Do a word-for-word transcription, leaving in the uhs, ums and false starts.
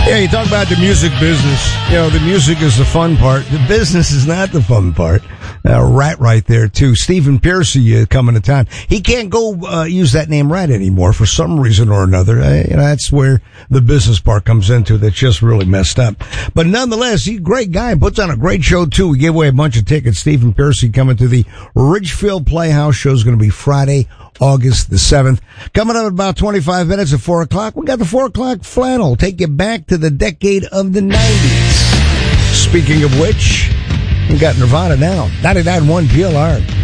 Yeah, you talk about the music business. You know, the music is the fun part. The business is not the fun part. Uh, right, right there, too. Stephen Pearcy uh, coming to town. He can't go uh, use that name right anymore for some reason or another. Uh, you know, that's where the business part comes into. That's just really messed up. But nonetheless, he's a great guy. Puts on a great show, too. We gave away a bunch of tickets. Stephen Pearcy coming to the Ridgefield Playhouse. Show's going to be Friday, August the seventh. Coming up in about twenty-five minutes at four o'clock, we got the four o'clock flannel. Take you back to the decade of the nineties. Speaking of which, we got Nirvana now. ninety-nine point one P L R.